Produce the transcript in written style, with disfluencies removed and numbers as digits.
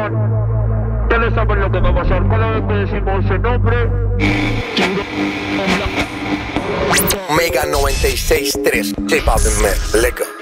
información. Ustedes saben lo que va a pasar cada vez que decimos ese nombre. Mega 96.3, J Balvin, man. Let's go.